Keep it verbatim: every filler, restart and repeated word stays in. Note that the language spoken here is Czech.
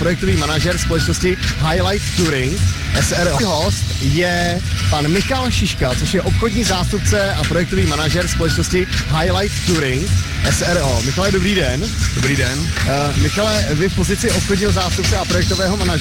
projektový manažer společnosti Highlight Touring S R O. Host je pan Michal Šiška, což je obchodní zástupce a projektový manažer společnosti Highlight Touring S R O. Michale, dobrý den. Dobrý den. Uh, Michale, vy v pozici obchodního zástupce a projektového manažera